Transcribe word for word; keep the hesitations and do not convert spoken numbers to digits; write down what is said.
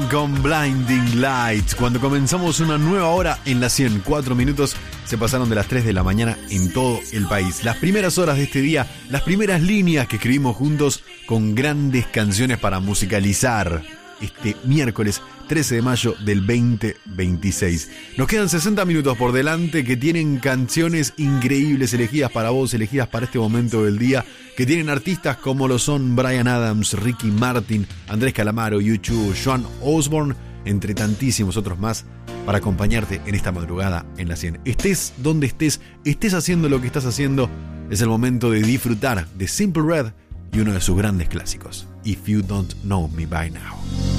Weeknd con Blinding Lights. Cuando comenzamos una nueva hora en la cien, cuatro minutos se pasaron de las tres de la mañana en todo el país. Las primeras horas de este día, las primeras líneas que escribimos juntos con grandes canciones para musicalizar este miércoles trece de mayo del veinte veintiséis. Nos quedan sesenta minutos por delante que tienen canciones increíbles elegidas para vos, elegidas para este momento del día, que tienen artistas como lo son Bryan Adams, Ricky Martin, Andrés Calamaro, U dos, Joan Osborne, entre tantísimos otros más, para acompañarte en esta madrugada en la cien. Estés donde estés, estés haciendo lo que estás haciendo, es el momento de disfrutar de Simple Red y uno de sus grandes clásicos, If You Don't Know Me By Now.